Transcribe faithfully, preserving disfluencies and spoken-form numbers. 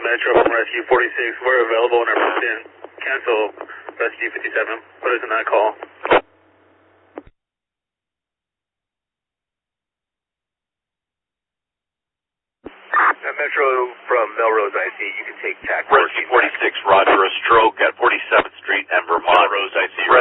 Metro from Rescue forty-six. We're available in our ten. Cancel Rescue fifty-seven. Put us in that call. Metro from Melrose I C, you can take T A C Rescue forty-six, Roger, a stroke at forty-seventh Street and Vermont. Melrose I C.